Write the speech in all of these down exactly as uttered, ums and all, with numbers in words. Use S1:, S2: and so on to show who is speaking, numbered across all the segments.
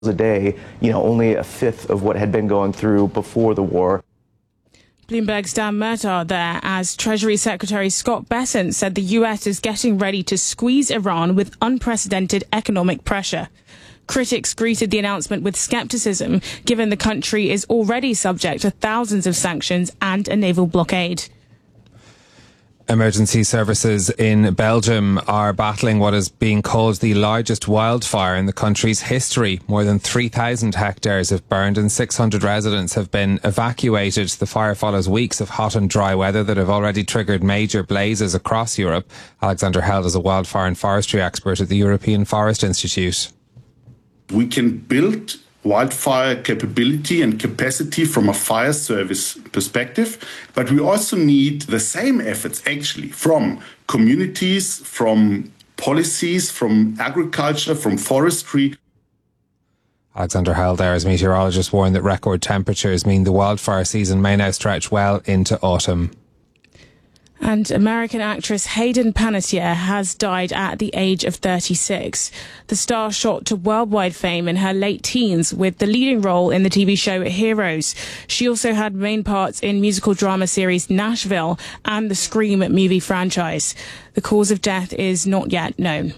S1: a day, you know, only a fifth of what had been going through before the war.
S2: Bloomberg's Dan Murtaugh there, as Treasury Secretary Scott Bessent said the U S is getting ready to squeeze Iran with unprecedented economic pressure. Critics greeted the announcement with scepticism, given the country is already subject to thousands of sanctions and a naval blockade.
S3: Emergency services in Belgium are battling what is being called the largest wildfire in the country's history. More than three thousand hectares have burned and six hundred residents have been evacuated. The fire follows weeks of hot and dry weather that have already triggered major blazes across Europe. Alexander Held is a wildfire and forestry expert at the European Forest Institute.
S4: We can build wildfire capability and capacity from a fire service perspective, but we also need the same efforts actually from communities, from policies, from agriculture, from forestry.
S3: Alexander Held there, as meteorologists warn that record temperatures mean the wildfire season may now stretch well into autumn.
S2: And American actress Hayden Panettiere has died at the age of thirty-six. The star shot to worldwide fame in her late teens with the leading role in the T V show Heroes. She also had main parts in musical drama series Nashville and the Scream movie franchise. The cause of death is not yet known.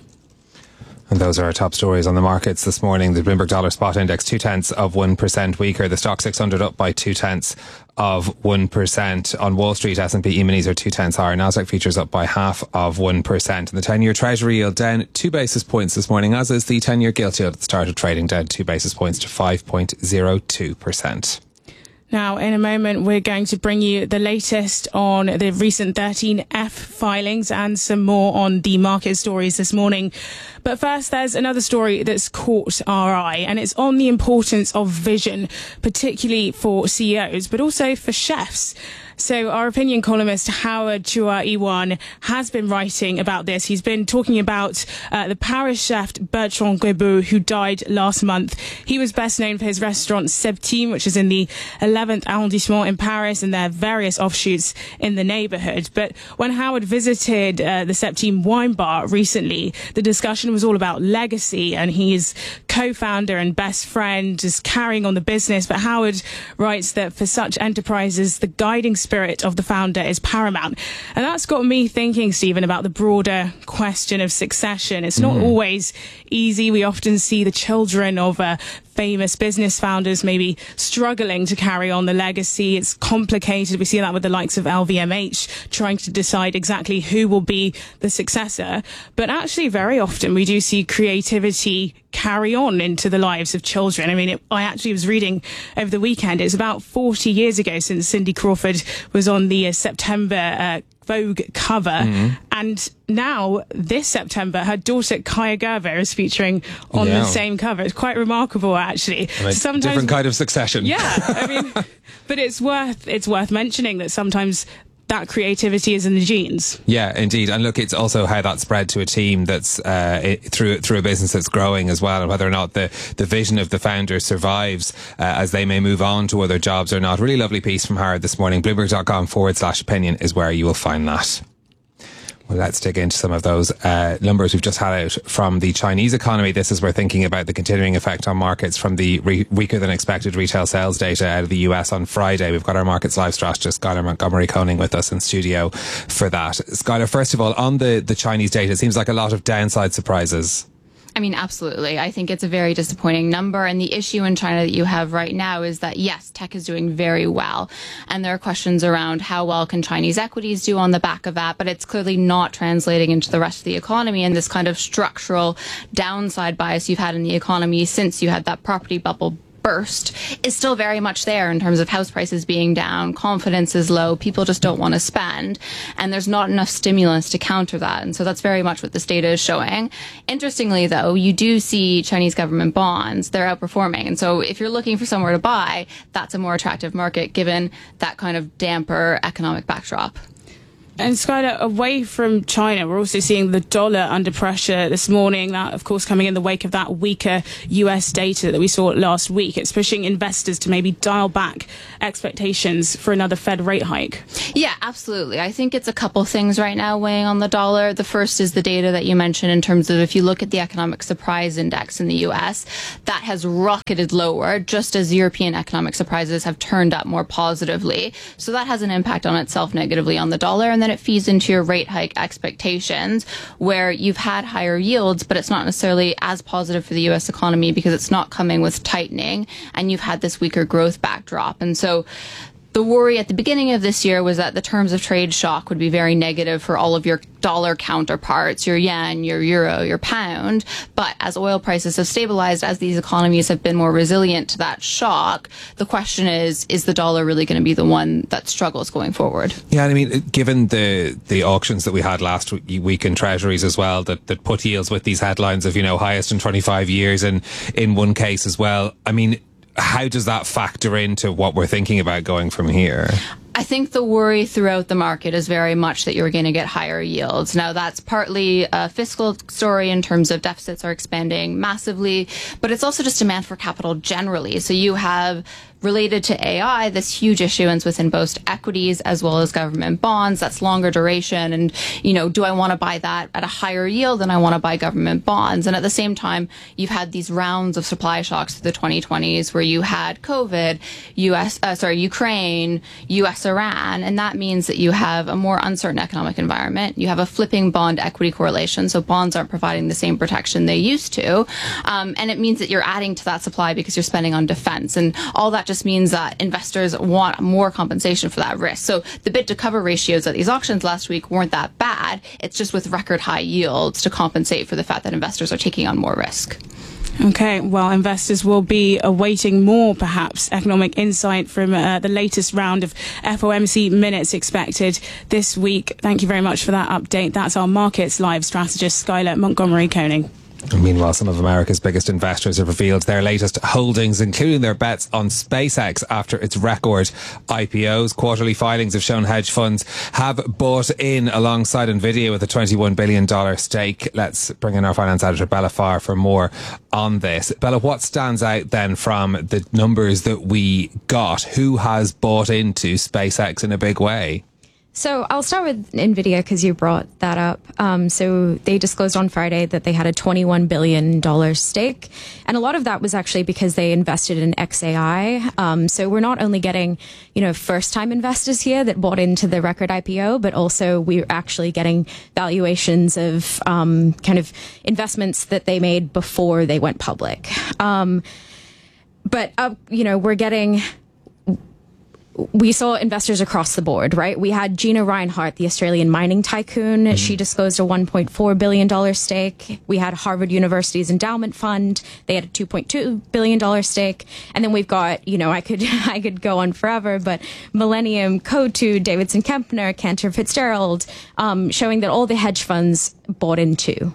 S3: And those are our top stories on the markets this morning. The Bloomberg Dollar Spot Index two tenths of one percent weaker. The Stock six hundred up by two tenths of one percent. On Wall Street, S and P E-minis are two tenths higher. Nasdaq futures up by half of one percent. And the ten-year Treasury yield down two basis points this morning, as is the ten-year gilt yield at the start of trading, down two basis points to five point zero two percent.
S2: Now, in a moment, we're going to bring you the latest on the recent thirteen F filings and some more on the market stories this morning. But first, there's another story that's caught our eye, and it's on the importance of vision, particularly for C E Os, but also for chefs. So our opinion columnist Howard Chua-Iwan has been writing about this. He's been talking about uh, the Paris chef Bertrand Guebeau, who died last month. He was best known for his restaurant Septime, which is in the eleventh arrondissement in Paris, and there are various offshoots in the neighbourhood. But when Howard visited uh, the Septime wine bar recently, the discussion was all about legacy, and he's co-founder and best friend, just carrying on the business. But Howard writes that for such enterprises, the guiding spirit of the founder is paramount. And that's got me thinking, Stephen, about the broader question of succession. It's not mm. always easy. We often see the children of uh, famous business founders maybe struggling to carry on the legacy. It's complicated. We see that with the likes of L V M H trying to decide exactly who will be the successor. But actually, very often we do see creativity carry on into the lives of children. I mean, it, I actually was reading over the weekend, it's about forty years ago since Cindy Crawford was on the uh, September uh, Vogue cover. Mm-hmm. And now, this September, her daughter Kaya Gerber is featuring on yeah. the same cover. It's quite remarkable, actually.
S3: I mean, sometimes, different kind of succession.
S2: Yeah, I mean, but it's worth it's worth mentioning that sometimes that creativity is in the genes.
S3: Yeah, indeed. And look, it's also how that's spread to a team that's uh, it, through through a business that's growing as well, and whether or not the, the vision of the founder survives uh, as they may move on to other jobs or not. Really lovely piece from Howard this morning. Bloomberg.com forward slash opinion is where you will find that. Well, let's dig into some of those uh, numbers we've just had out from the Chinese economy. This is where thinking about the continuing effect on markets from the re- weaker than expected retail sales data out of the U S on Friday. We've got our markets live strategist Skylar Montgomery Koning with us in studio for that. Skylar, first of all, on the, the Chinese data, it seems like a lot of downside surprises.
S5: I mean, absolutely. I think it's a very disappointing number. And the issue in China that you have right now is that, yes, tech is doing very well. And there are questions around how well can Chinese equities do on the back of that. But it's clearly not translating into the rest of the economy. And this kind of structural downside bias you've had in the economy since you had that property bubble burst is still very much there in terms of house prices being down, confidence is low, people just don't want to spend, and there's not enough stimulus to counter that. And so that's very much what this data is showing. Interestingly, though, you do see Chinese government bonds, they're outperforming. And so if you're looking for somewhere to buy, that's a more attractive market given that kind of damper economic backdrop.
S2: And Skylar, away from China, we're also seeing the dollar under pressure this morning. That, of course, coming in the wake of that weaker U S data that we saw last week. It's pushing investors to maybe dial back expectations for another Fed rate hike.
S5: Yeah, absolutely. I think it's a couple things right now weighing on the dollar. The first is the data that you mentioned in terms of if you look at the economic surprise index in the U S, that has rocketed lower just as European economic surprises have turned up more positively. So that has an impact on itself negatively on the dollar. And then it feeds into your rate hike expectations where you've had higher yields, but it's not necessarily as positive for the U S economy because it's not coming with tightening and you've had this weaker growth backdrop. And so the worry at the beginning of this year was that the terms of trade shock would be very negative for all of your dollar counterparts, your yen, your euro, your pound. But as oil prices have stabilized, as these economies have been more resilient to that shock, the question is, is the dollar really going to be the one that struggles going forward?
S3: Yeah, I mean, given the the auctions that we had last week in treasuries as well, that, that put yields with these headlines of, you know, highest in twenty-five years and in one case as well, I mean, how does that factor into what we're thinking about going from here?
S5: I think the worry throughout the market is very much that you're going to get higher yields. Now, that's partly a fiscal story in terms of deficits are expanding massively, but it's also just demand for capital generally. So you have, related to A I, this huge issuance within both equities as well as government bonds. That's longer duration. And, you know, do I want to buy that at a higher yield than I want to buy government bonds? And at the same time, you've had these rounds of supply shocks through the twenty twenties where you had COVID, U S, uh, sorry, Ukraine, U S Iran, and that means that you have a more uncertain economic environment. You have a flipping bond equity correlation, so bonds aren't providing the same protection they used to. Um, and it means that you're adding to that supply because you're spending on defense. And all that just means that investors want more compensation for that risk. So the bid to cover ratios at these auctions last week weren't that bad. It's just with record high yields to compensate for the fact that investors are taking on more risk.
S2: Okay, well, investors will be awaiting more, perhaps, economic insight from uh, the latest round of F O M C minutes expected this week. Thank you very much for that update. That's our Markets Live strategist, Skylar Montgomery-Koning.
S3: Meanwhile, some of America's biggest investors have revealed their latest holdings, including their bets on SpaceX after its record I P Os. Quarterly filings have shown hedge funds have bought in alongside Nvidia with a twenty-one billion dollars stake. Let's bring in our finance editor, Bella Farr, for more on this. Bella, what stands out then from the numbers that we got? Who has bought into SpaceX in a big way?
S6: So I'll start with Nvidia because you brought that up. Um, so they disclosed on Friday that they had a twenty-one billion dollars stake. And a lot of that was actually because they invested in X A I. Um, so we're not only getting, you know, first time investors here that bought into the record I P O, but also we're actually getting valuations of um, kind of investments that they made before they went public. Um, but, uh, you know, we're getting... We saw investors across the board, right? We had Gina Rinehart, the Australian mining tycoon. Mm-hmm. She disclosed a one point four billion dollars stake. We had Harvard University's endowment fund. They had a two point two billion dollars stake. And then we've got, you know, I could I could go on forever, but Millennium, Coatue, Davidson Kempner, Cantor Fitzgerald, um, showing that all the hedge funds bought into.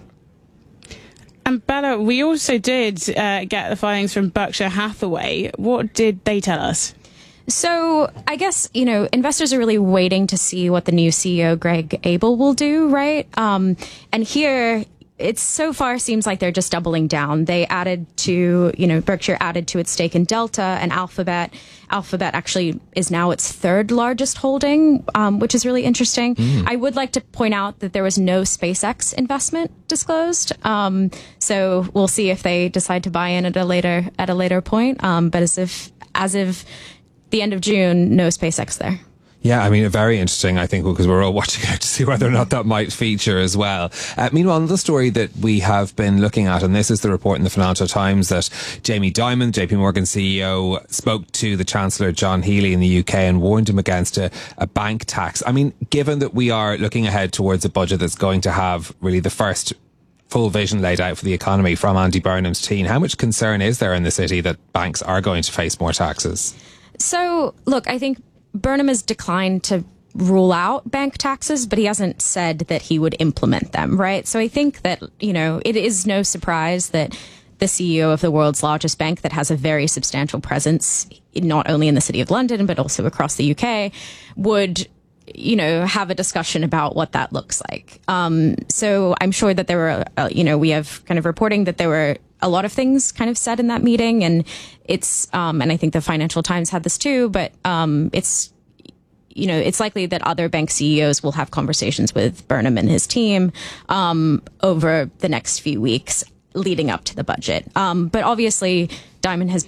S2: And Bella, we also did uh, get the filings from Berkshire Hathaway. What did they tell us?
S6: So I guess, you know, investors are really waiting to see what the new C E O, Greg Abel, will do, right? Um, and here, it so far seems like they're just doubling down. They added to, you know, Berkshire added to its stake in Delta and Alphabet. Alphabet actually is now its third largest holding, um, which is really interesting. Mm. I would like to point out that there was no SpaceX investment disclosed. Um, so we'll see if they decide to buy in at a later at a later point. Um, but as if as of the end of June, no SpaceX there.
S3: Yeah, I mean, very interesting, I think, because we're all watching out to see whether or not that might feature as well. Uh, meanwhile, another story that we have been looking at, and this is the report in the Financial Times, that Jamie Dimon, J P Morgan C E O, spoke to the Chancellor, John Healey, in the U K and warned him against a, a bank tax. I mean, given that we are looking ahead towards a budget that's going to have really the first full vision laid out for the economy from Andy Burnham's team, how much concern is there in the city that banks are going to face more taxes?
S6: So, look, I think Burnham has declined to rule out bank taxes, but he hasn't said that he would implement them, right? So I think that, you know, it is no surprise that the C E O of the world's largest bank that has a very substantial presence, not only in the City of London, but also across the U K, would you know, have a discussion about what that looks like. Um, so I'm sure that there were, uh, you know, we have kind of reporting that there were a lot of things kind of said in that meeting, and it's, um, and I think the Financial Times had this too, but um, it's, you know, it's likely that other bank C E Os will have conversations with Burnham and his team um, over the next few weeks leading up to the budget. Um, but obviously, Dimon has